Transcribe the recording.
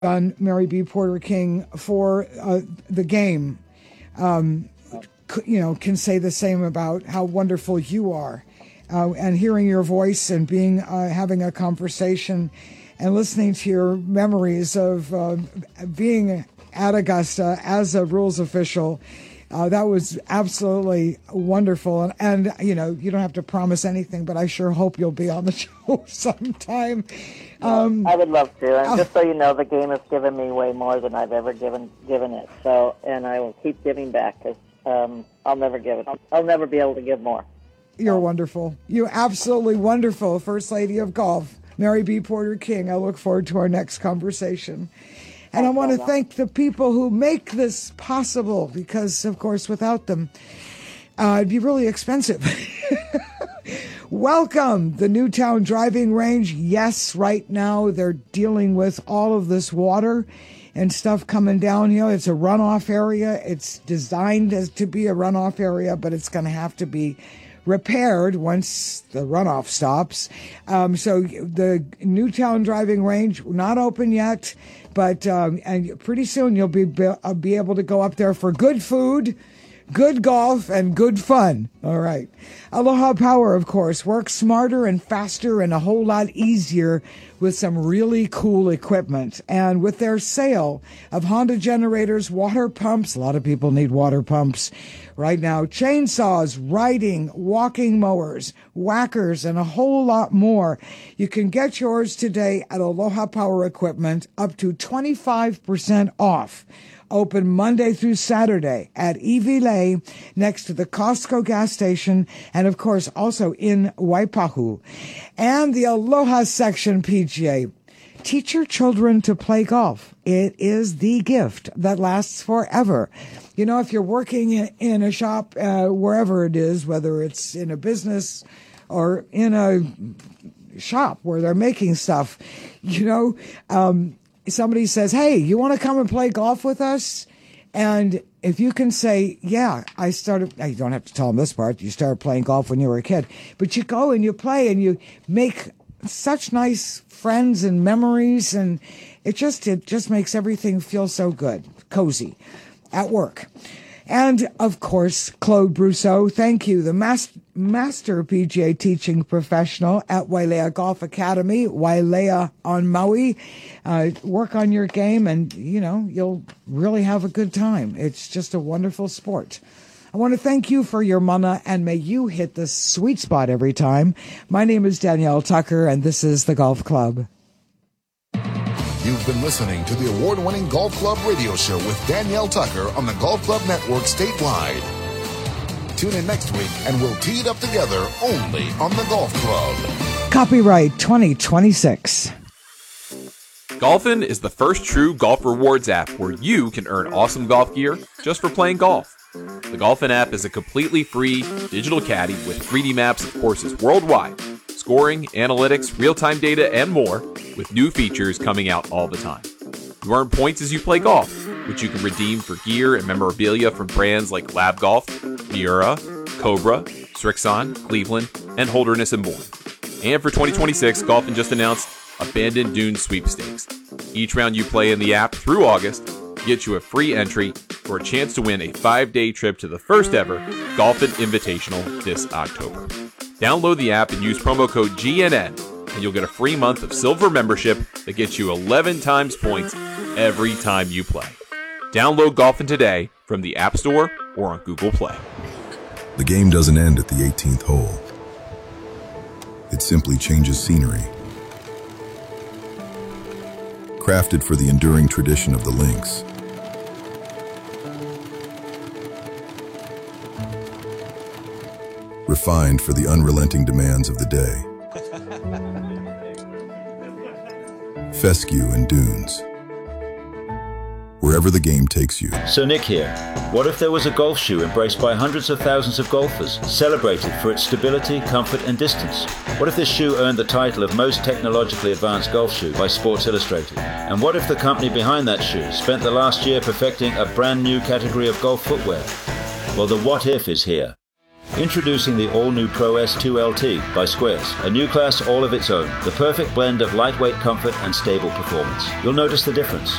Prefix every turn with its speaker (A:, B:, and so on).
A: on Mary B. Porter King for the game, can say the same about how wonderful you are. And hearing your voice and being having a conversation and listening to your memories of being at Augusta as a rules official, that was absolutely wonderful. And you don't have to promise anything, but I sure hope you'll be on the show sometime.
B: I would love to. And just so you know, the game has given me way more than I've ever given it. So, and I will keep giving back because I'll never give it. I'll never be able to give more.
A: You're wonderful. You're absolutely wonderful, First Lady of Golf, Mary B. Porter King. I look forward to our next conversation. And I want to thank the people who make this possible because, of course, without them, it'd be really expensive. Welcome, the Newtown Driving Range. Yes, right now they're dealing with all of this water and stuff coming down here. It's a runoff area. It's designed to be a runoff area, but it's going to have to be repaired once the runoff stops. So the Newtown Driving Range, not open yet, but and pretty soon you'll be able to go up there for good food, good golf, and good fun. All right. Aloha Power, of course, works smarter and faster and a whole lot easier with some really cool equipment. And with their sale of Honda generators, water pumps, a lot of people need water pumps right now, chainsaws, riding, walking mowers, whackers, and a whole lot more. You can get yours today at Aloha Power Equipment, up to 25% off. Open Monday through Saturday at Iwilei next to the Costco gas station and, of course, also in Waipahu. And the Aloha Section PGA. Teach your children to play golf. It is the gift that lasts forever. If you're working in a shop, wherever it is, whether it's in a business or in a shop where they're making stuff, somebody says, hey, you want to come and play golf with us? And if you can say, yeah, you don't have to tell them this part. You started playing golf when you were a kid. But you go and you play and you make such nice friends and memories. And it just makes everything feel so good, cozy at work. And, of course, Claude Brousseau, thank you, the master PGA teaching professional at Wailea Golf Academy, Wailea on Maui. Work on your game and, you'll really have a good time. It's just a wonderful sport. I want to thank you for your mana, and may you hit the sweet spot every time. My name is Danielle Tucker, and this is The Golf Club.
C: You've been listening to the award-winning Golf Club radio show with Danielle Tucker on the Golf Club Network statewide. Tune in next week and we'll tee it up together only on the Golf Club.
A: Copyright 2026.
D: Golfin is the first true golf rewards app where you can earn awesome golf gear just for playing golf. The Golfin app is a completely free digital caddy with 3D maps of courses worldwide, scoring, analytics, real-time data, and more, with new features coming out all the time. You earn points as you play golf, which you can redeem for gear and memorabilia from brands like Lab Golf, Miura, Cobra, Srixon, Cleveland, and Holderness and Bourne. And for 2026, Golfin just announced Abandoned Dunes Sweepstakes. Each round you play in the app through August gets you a free entry for a chance to win a 5-day trip to the first ever Golfin Invitational this October. Download the app and use promo code GNN, and you'll get a free month of silver membership that gets you 11 times points every time you play. Download Golfin today from the App Store or on Google Play.
E: The game doesn't end at the 18th hole. It simply changes scenery. Crafted for the enduring tradition of the links. Refined for the unrelenting demands of the day. Fescue and Dunes. Wherever the game takes you.
F: So Nick here. What if there was a golf shoe embraced by hundreds of thousands of golfers, celebrated for its stability, comfort and distance? What if this shoe earned the title of most technologically advanced golf shoe by Sports Illustrated? And what if the company behind that shoe spent the last year perfecting a brand new category of golf footwear? Well, the what if is here. Introducing the all-new Pro S2 LT by Squares, a new class all of its own. The perfect blend of lightweight comfort and stable performance. You'll notice the difference.